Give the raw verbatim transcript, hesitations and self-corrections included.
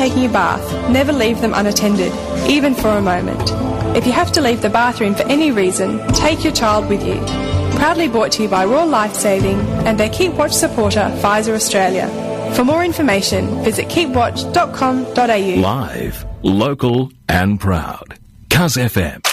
taking a bath, never leave them unattended, even for a moment. If you have to leave the bathroom for any reason, take your child with you. Proudly brought to you by Royal Life Saving and their Keep Watch supporter, Pfizer Australia. For more information, visit keep watch dot com dot a u. Live, local and proud. Cuz F M.